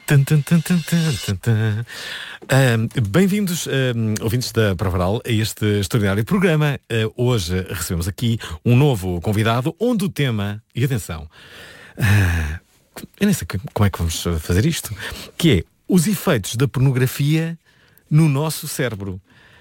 Bem-vindos, ouvintes da Provaral, a este extraordinário programa. Hoje recebemos aqui um novo convidado, onde o tema, e atenção, eu nem sei como é que vamos fazer isto, que é os efeitos da pornografia no nosso cérebro.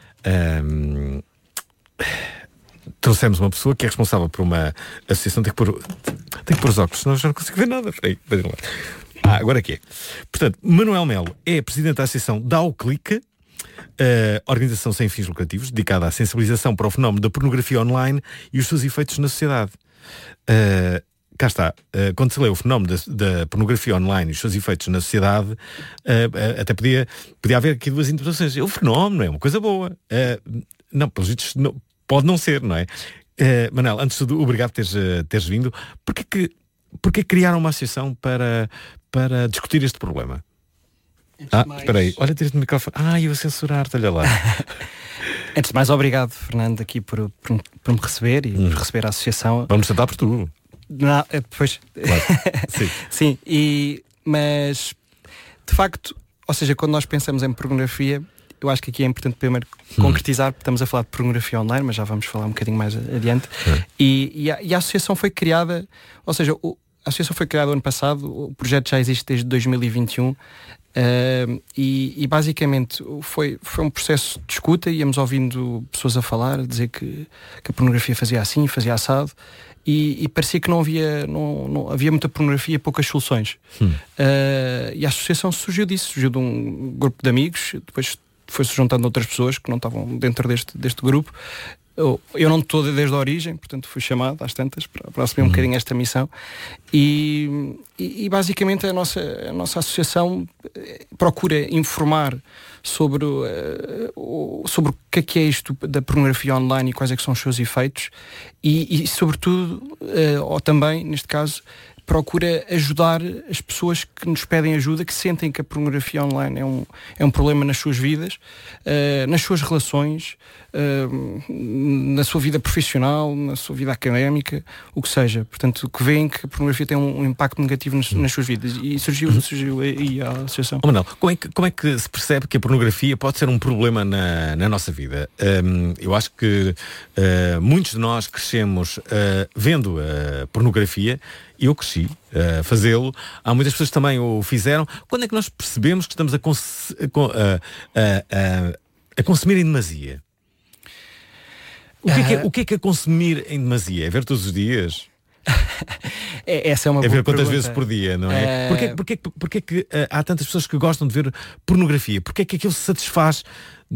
Trouxemos uma pessoa que é responsável por uma associação. Tem que pôr os óculos, senão eu já não consigo ver nada. Vejam lá. Agora aqui é. Portanto, Manuel Melo é presidente da associação DAO-Clique, organização sem fins lucrativos, dedicada à sensibilização para o fenómeno da pornografia online e os seus efeitos na sociedade. Cá está, quando se lê o fenómeno da pornografia online e os seus efeitos na sociedade, até podia haver aqui duas interpretações. O fenómeno é uma coisa boa. Não, pelos vistos, pode não ser, não é? Manel, antes de tudo, obrigado por teres vindo. Porquê criaram uma associação para discutir este problema? Espera aí, olha, tens o microfone. Eu vou censurar-te, olha lá. Antes de mais, obrigado, Fernando, aqui por me receber e por receber a associação. Vamos tentar por tu. Não, pois. Claro. Sim. Sim, mas de facto, ou seja, quando nós pensamos em pornografia, eu acho que aqui é importante primeiro concretizar, porque estamos a falar de pornografia online, mas já vamos falar um bocadinho mais adiante. E a associação foi criada, ou seja, a associação foi criada ano passado, o projeto já existe desde 2021, e basicamente foi um processo de escuta, íamos ouvindo pessoas a falar, a dizer que a pornografia fazia assim, fazia assado, e parecia que não havia muita pornografia e poucas soluções. E a associação surgiu de um grupo de amigos, depois foi-se juntando outras pessoas que não estavam dentro deste grupo. Eu não estou desde a origem, portanto fui chamado às tantas para assumir um bocadinho esta missão, e basicamente a nossa associação procura informar sobre o que é isto da pornografia online e quais é que são os seus efeitos, e sobretudo, ou também neste caso, procura ajudar as pessoas que nos pedem ajuda, que sentem que a pornografia online é um problema nas suas vidas, nas suas relações, na sua vida profissional, na sua vida académica, o que seja. Portanto, que veem que a pornografia tem um impacto negativo nas suas vidas. E surgiu aí a associação. Manuel, como é que se percebe que a pornografia pode ser um problema na nossa vida? Eu acho que muitos de nós crescemos vendo a pornografia. Eu cresci a fazê-lo. Há muitas pessoas que também o fizeram. Quando é que nós percebemos que estamos a consumir em demasia? O que é consumir em demasia? É ver todos os dias? Essa é uma boa ver quantas pergunta. vezes por dia, não é? Porquê que há tantas pessoas que gostam de ver pornografia? Porquê é que aquilo se satisfaz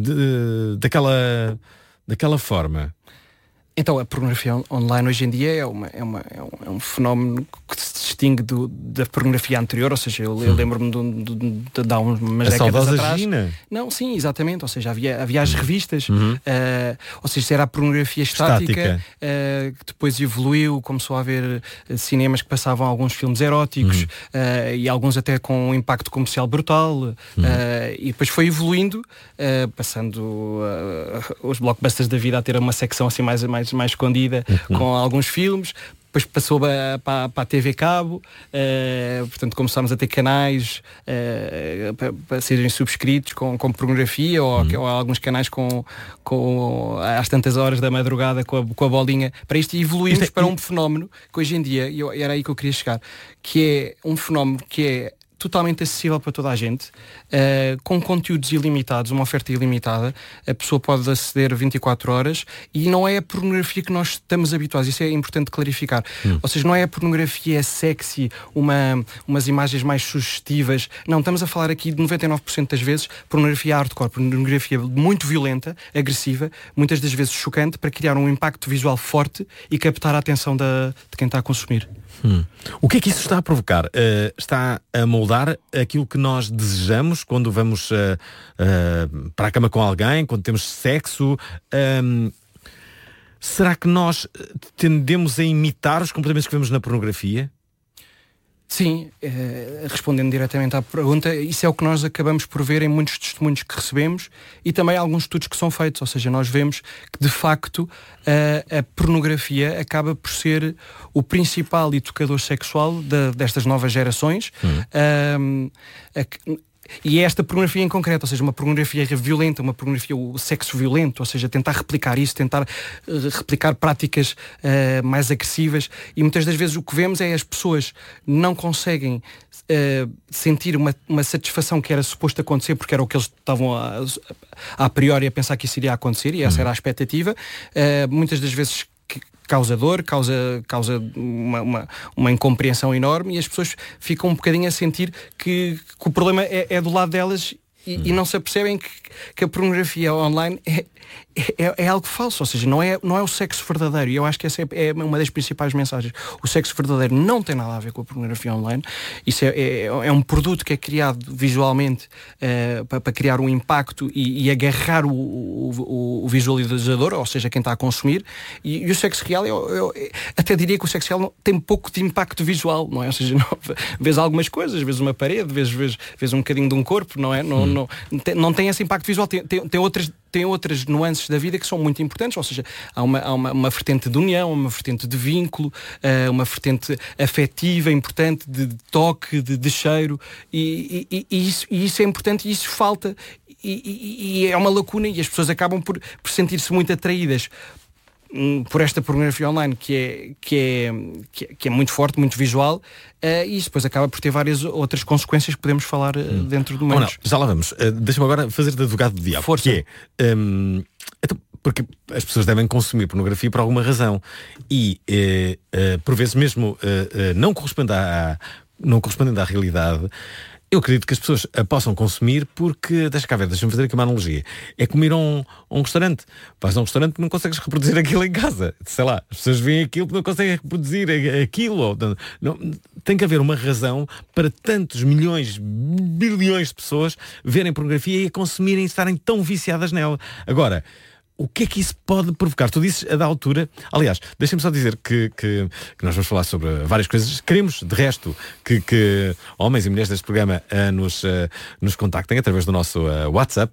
daquela forma? Então, a pornografia online hoje em dia é um fenómeno que se distingue da pornografia anterior, ou seja, eu lembro-me de há umas décadas atrás. Gina? Não, sim, exatamente, ou seja, havia as revistas, ou seja, era a pornografia estática. Que depois evoluiu, começou a haver cinemas que passavam alguns filmes eróticos, e alguns até com um impacto comercial brutal, e depois foi evoluindo, passando os blockbusters da vida a ter uma secção assim mais escondida, com alguns filmes. Depois passou para a TV Cabo, portanto começámos a ter canais para serem subscritos com pornografia, ou alguns canais com às tantas horas da madrugada com a bolinha. Para isto evoluímos para um fenómeno que hoje em dia, e era aí que eu queria chegar, que é um fenómeno que é totalmente acessível para toda a gente, com conteúdos ilimitados, uma oferta ilimitada. A pessoa pode aceder 24 horas e não é a pornografia que nós estamos habituados. Isso é importante clarificar. Ou seja, não é a pornografia sexy, umas imagens mais sugestivas. Não, estamos a falar aqui de 99% das vezes pornografia hardcore, pornografia muito violenta, agressiva, muitas das vezes chocante, para criar um impacto visual forte e captar a atenção de quem está a consumir. O que é que isso está a provocar? Está a moldar aquilo que nós desejamos quando vamos para a cama com alguém, quando temos sexo? Será que nós tendemos a imitar os comportamentos que vemos na pornografia? Sim, respondendo diretamente à pergunta, isso é o que nós acabamos por ver em muitos testemunhos que recebemos e também alguns estudos que são feitos, ou seja, nós vemos que de facto a pornografia acaba por ser o principal educador sexual destas novas gerações. E é esta pornografia em concreto, ou seja, uma pornografia violenta, uma pornografia, o sexo violento, ou seja, tentar replicar isso, tentar replicar práticas mais agressivas, e muitas das vezes o que vemos é as pessoas não conseguem sentir uma satisfação que era suposto acontecer, porque era o que eles estavam a priori a pensar que isso iria acontecer, e essa era a expectativa. Muitas das vezes causa dor, causa uma incompreensão enorme, e as pessoas ficam um bocadinho a sentir que o problema é do lado delas e não se apercebem que a pornografia online é algo falso, ou seja, não é o sexo verdadeiro, e eu acho que essa é uma das principais mensagens. O sexo verdadeiro não tem nada a ver com a pornografia online. Isso é um produto que é criado visualmente para criar um impacto e agarrar o visualizador, ou seja, quem está a consumir, e o sexo real, eu até diria que o sexo real tem pouco de impacto visual, não é? Ou seja, vês algumas coisas, vês uma parede, vês um bocadinho de um corpo, não é? Não tem esse impacto visual, tem outras nuances da vida que são muito importantes, ou seja, há uma vertente de união, uma vertente de vínculo, uma vertente afetiva importante, de toque, de cheiro, e isso é importante, e isso falta, e é uma lacuna, e as pessoas acabam por sentir-se muito atraídas por esta pornografia online que é muito forte, muito visual, e isso depois acaba por ter várias outras consequências que podemos falar dentro do mês. Já lá vamos. Deixa-me agora fazer de advogado do diabo. Força. Que é, então, porque as pessoas devem consumir pornografia por alguma razão e por vezes mesmo não correspondendo à realidade. Eu acredito que as pessoas a possam consumir porque, deixa-me fazer aqui uma analogia. É comer a um restaurante. Vais a um restaurante e não consegues reproduzir aquilo em casa. Sei lá, as pessoas veem aquilo e não conseguem reproduzir aquilo. Tem que haver uma razão para tantos milhões, bilhões de pessoas verem pornografia e a consumirem e estarem tão viciadas nela. Agora, o que é que isso pode provocar? Tu disses a da altura. Aliás, deixem-me só dizer que nós vamos falar sobre várias coisas. Queremos, de resto, que homens e mulheres deste programa nos contactem através do nosso WhatsApp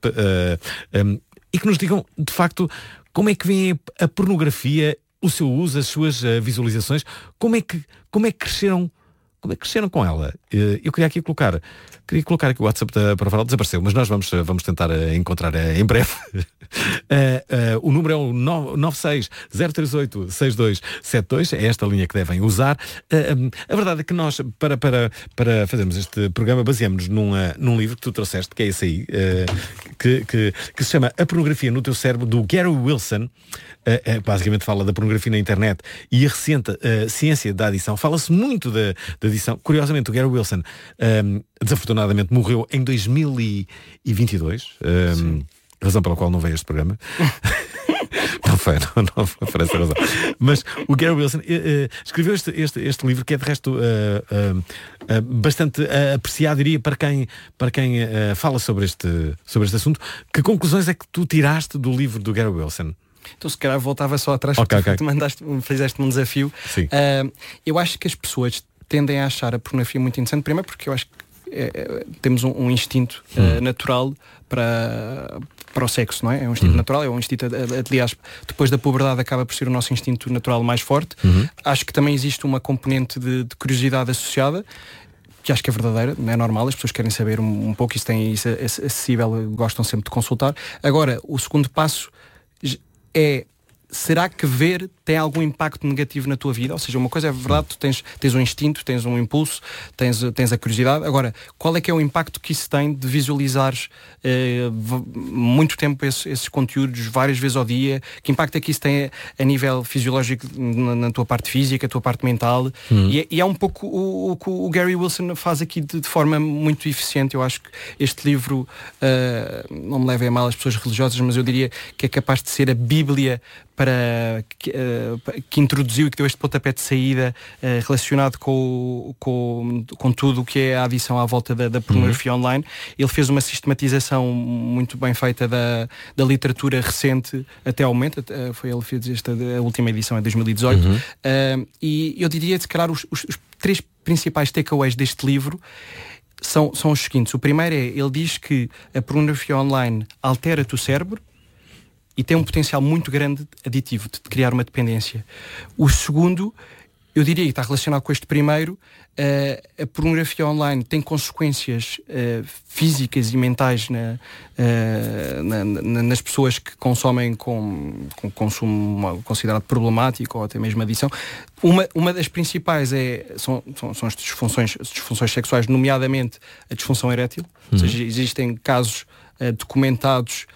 e que nos digam, de facto, como é que vem a pornografia, o seu uso, as suas visualizações, como é que cresceram com ela. Eu queria colocar aqui o WhatsApp da Provaral, desapareceu, mas nós vamos tentar encontrar em breve. O número é o 960386272, é esta linha que devem usar. A verdade é que nós, para fazermos este programa, baseamos-nos num livro que tu trouxeste, que é esse aí, que se chama A Pornografia no Teu Cérebro, do Gary Wilson. Basicamente fala da pornografia na internet e a recente ciência da adição. Fala-se muito da adição. Curiosamente, o Gary Wilson desafortunadamente morreu em 2022, razão pela qual não veio este programa. Não foi essa razão. Mas o Gary Wilson escreveu este livro, que é de resto bastante apreciado, diria, para quem fala sobre este assunto. Que conclusões é que tu tiraste do livro do Gary Wilson? Então, se calhar voltava só atrás, okay. Tu fizeste-me um desafio. Eu acho que as pessoas tendem a achar a pornografia muito interessante, primeiro porque eu acho que temos um instinto natural para o sexo, não é? É um instinto natural, é um instinto, aliás, depois da puberdade acaba por ser o nosso instinto natural mais forte. Acho que também existe uma componente de curiosidade associada, que acho que é verdadeira, não é normal, as pessoas querem saber um pouco, isso tem isso acessível, gostam sempre de consultar. Agora, o segundo passo é: será que ver tem algum impacto negativo na tua vida? Ou seja, uma coisa é verdade, tu tens um instinto, tens um impulso, tens a curiosidade. Agora, qual é que é o impacto que isso tem de visualizares muito tempo esses conteúdos, várias vezes ao dia? Que impacto é que isso tem a nível fisiológico na tua parte física, a tua parte mental? E é um pouco o que o Gary Wilson faz aqui de forma muito eficiente. Eu acho que este livro, não me levem a mal as pessoas religiosas, mas eu diria que é capaz de ser a Bíblia que introduziu e que deu este pontapé de saída relacionado com tudo o que é a adição à volta da pornografia online. Ele fez uma sistematização muito bem feita da literatura recente até ao momento. Ele fez a última edição em 2018. E eu diria, se calhar, os três principais takeaways deste livro são os seguintes. O primeiro ele diz que a pornografia online altera-te o cérebro e tem um potencial muito grande aditivo de criar uma dependência. O segundo, eu diria, e está relacionado com este primeiro, a pornografia online tem consequências físicas e mentais nas pessoas que consomem com consumo considerado problemático ou até mesmo adição. Uma das principais são as disfunções sexuais, nomeadamente a disfunção erétil. Ou seja, existem casos documentados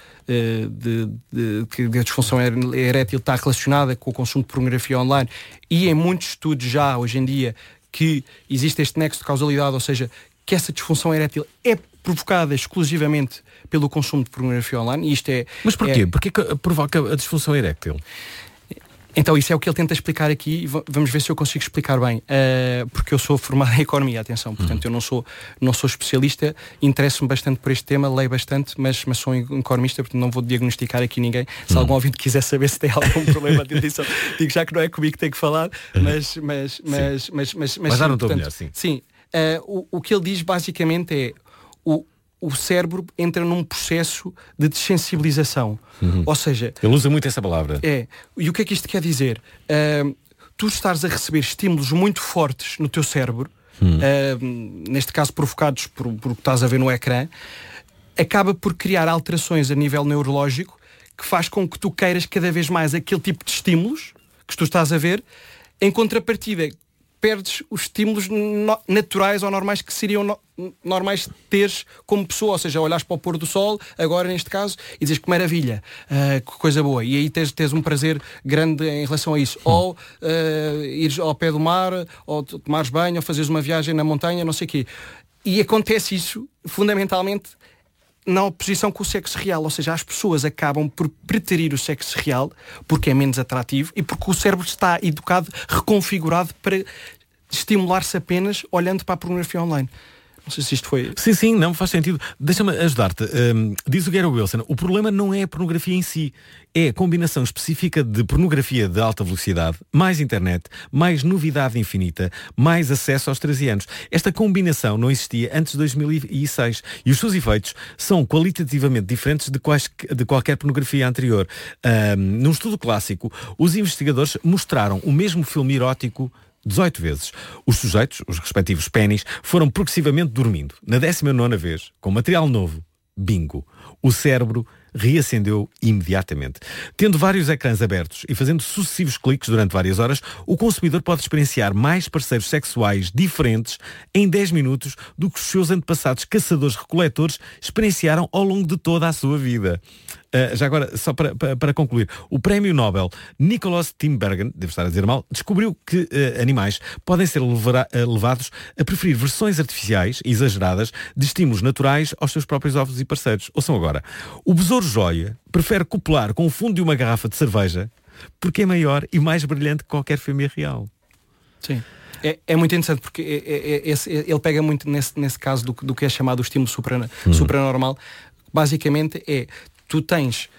que a disfunção erétil está relacionada com o consumo de pornografia online, e em muitos estudos já hoje em dia que existe este nexo de causalidade, ou seja, que essa disfunção erétil é provocada exclusivamente pelo consumo de pornografia online. E isto Mas porquê? Porquê que provoca a disfunção erétil? Então isso é o que ele tenta explicar aqui, e vamos ver se eu consigo explicar bem, porque eu sou formado em economia, atenção, portanto eu não sou especialista, interesso-me bastante por este tema, leio bastante, mas sou economista, portanto não vou diagnosticar aqui ninguém. Se algum ouvinte quiser saber se tem algum problema de audição, digo já que não é comigo que tem que falar, mas já não estou melhor, sim. Sim, o que ele diz basicamente é o cérebro entra num processo de dessensibilização. Ou seja... Ele usa muito essa palavra. E o que é que isto quer dizer? Tu estás a receber estímulos muito fortes no teu cérebro, neste caso provocados por o que estás a ver no ecrã, acaba por criar alterações a nível neurológico que faz com que tu queiras cada vez mais aquele tipo de estímulos que tu estás a ver, em contrapartida perdes os estímulos naturais ou normais que seriam normais teres como pessoa, ou seja, olhares para o pôr do sol, agora neste caso, e dizes que maravilha, que coisa boa, e aí tens um prazer grande em relação a isso. Ou ires ao pé do mar, ou tomares banho, ou fazeres uma viagem na montanha, não sei o quê. E acontece isso, fundamentalmente, na oposição com o sexo real, ou seja, as pessoas acabam por preterir o sexo real porque é menos atrativo e porque o cérebro está educado, reconfigurado para estimular-se apenas olhando para a pornografia online. Não sei se isto foi... Sim, não faz sentido. Deixa-me ajudar-te. Diz o Gary Wilson, o problema não é a pornografia em si, é a combinação específica de pornografia de alta velocidade, mais internet, mais novidade infinita, mais acesso aos 13 anos. Esta combinação não existia antes de 2006 e os seus efeitos são qualitativamente diferentes de qualquer pornografia anterior. Num estudo clássico, os investigadores mostraram o mesmo filme erótico 18 vezes. Os sujeitos, os respectivos pénis, foram progressivamente dormindo. Na 19ª vez, com material novo, bingo, o cérebro reacendeu imediatamente. Tendo vários ecrãs abertos e fazendo sucessivos cliques durante várias horas, o consumidor pode experienciar mais parceiros sexuais diferentes em 10 minutos do que os seus antepassados caçadores-recoletores experienciaram ao longo de toda a sua vida. Já agora, só para concluir, o prémio Nobel Nicholas Tinbergen, devo estar a dizer mal, descobriu que animais podem ser levados a preferir versões artificiais e exageradas de estímulos naturais aos seus próprios ovos e parceiros. Ouçam agora. O besouro-joia prefere copular com o fundo de uma garrafa de cerveja porque é maior e mais brilhante que qualquer fêmea real. Sim. É muito interessante porque ele pega muito nesse caso do que é chamado o estímulo supranormal. Basicamente tu tens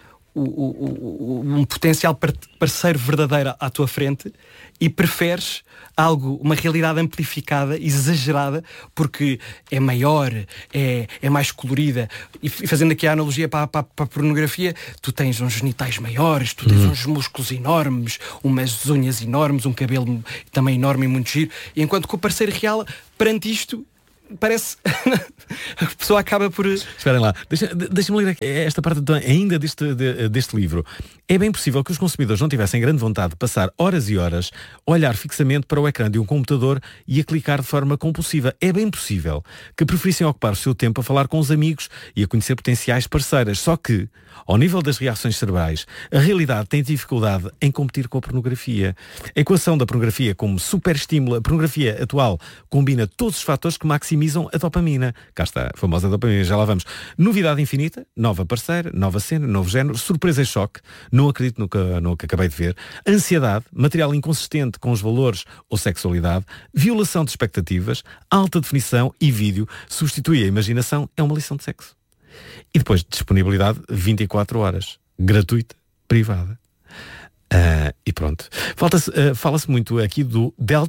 um potencial parceiro verdadeiro à tua frente e preferes uma realidade amplificada, exagerada, porque é maior, é mais colorida. E fazendo aqui a analogia para a pornografia, tu tens uns genitais maiores, tu tens uns músculos enormes, umas unhas enormes, um cabelo também enorme e muito giro. E enquanto que o parceiro real, perante isto, parece a pessoa acaba por... Esperem lá, deixa-me ler esta parte ainda deste livro. É bem possível que os consumidores não tivessem grande vontade de passar horas e horas a olhar fixamente para o ecrã de um computador e a clicar de forma compulsiva. É bem possível que preferissem ocupar o seu tempo a falar com os amigos e a conhecer potenciais parceiras. Só que, ao nível das reações cerebrais, a realidade tem dificuldade em competir com a pornografia. A equação da pornografia como superestímulo, a pornografia atual combina todos os fatores que maximizam a dopamina. Cá está, a famosa dopamina, já lá vamos. Novidade infinita, nova parceira, nova cena, novo género, surpresa e choque, não acredito no que acabei de ver, ansiedade, material inconsistente com os valores ou sexualidade, violação de expectativas, alta definição e vídeo, substitui a imaginação, é uma lição de sexo. E depois disponibilidade 24 horas, gratuita, privada. E pronto. Fala-se muito aqui do delta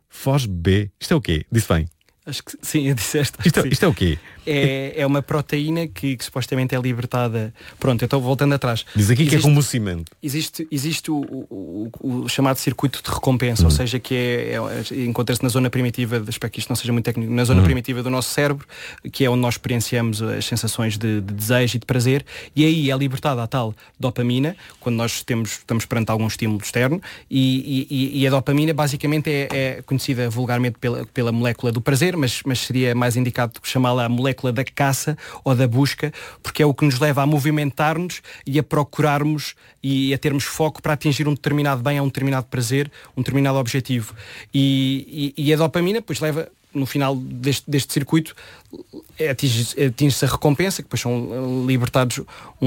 Foz B. Isto é o quê? Disse bem. Acho que sim, disseste. Isto é o quê? É uma proteína que supostamente é libertada. Pronto, eu estou voltando atrás. Diz aqui que é como o cimento. Existe o chamado circuito de recompensa, ou seja, que encontra-se na zona primitiva, espero que isto não seja muito técnico, na zona primitiva do nosso cérebro, que é onde nós experienciamos as sensações de desejo e de prazer, e aí é libertada a tal dopamina, quando nós estamos perante algum estímulo externo, e a dopamina basicamente é conhecida vulgarmente pela molécula do prazer, mas seria mais indicado chamá-la a molécula da caça ou da busca, porque é o que nos leva a movimentar-nos e a procurarmos e a termos foco para atingir um determinado bem, a um determinado prazer, um determinado objetivo. E a dopamina depois leva, no final deste circuito, atinge-se a recompensa, que depois são libertados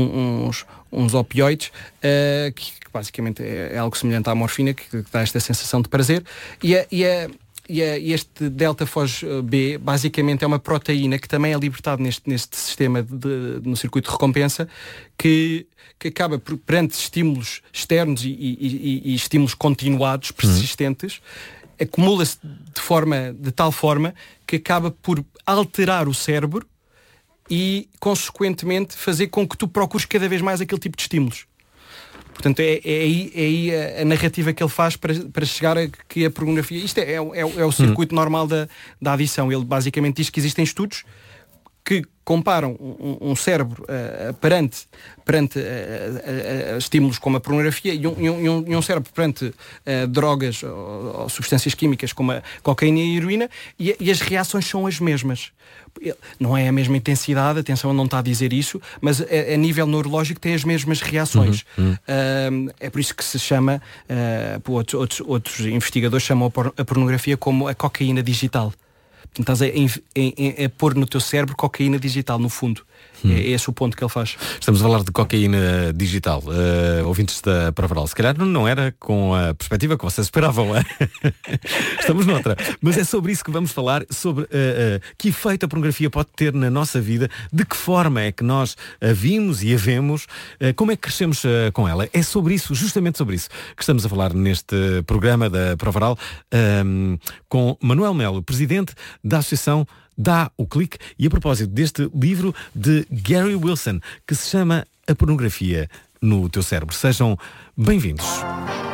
uns opioides, que basicamente é algo semelhante à morfina, que dá esta sensação de prazer. E este delta-Foz B basicamente é uma proteína que também é libertada neste sistema no circuito de recompensa, que acaba perante estímulos externos e estímulos continuados, persistentes, acumula-se de tal forma que acaba por alterar o cérebro e, consequentemente, fazer com que tu procures cada vez mais aquele tipo de estímulos. Portanto, é aí a narrativa que ele faz para chegar a que a pornografia... Isto é o circuito normal da adição. Ele basicamente diz que existem estudos que comparam um cérebro perante estímulos como a pornografia e um cérebro perante drogas ou substâncias químicas como a cocaína e a heroína, e as reações são as mesmas. Não é a mesma intensidade, atenção, não está a dizer isso, mas a nível neurológico tem as mesmas reações. É por isso que se chama, outros investigadores chamam a pornografia como a cocaína digital. Portanto, estás a pôr no teu cérebro cocaína digital, no fundo. É esse o ponto que ele faz. Estamos a falar de cocaína digital. Ouvintes da Provaral, se calhar não era com a perspectiva que vocês esperavam. Estamos noutra. Mas é sobre isso que vamos falar, sobre que efeito a pornografia pode ter na nossa vida, de que forma é que nós a vimos e a vemos, como é que crescemos com ela. É sobre isso, justamente sobre isso, que estamos a falar neste programa da Provaral, com Manuel Melo, presidente da Associação Dá o Clique, e a propósito deste livro de Gary Wilson, que se chama A Pornografia no Teu Cérebro. Sejam bem-vindos.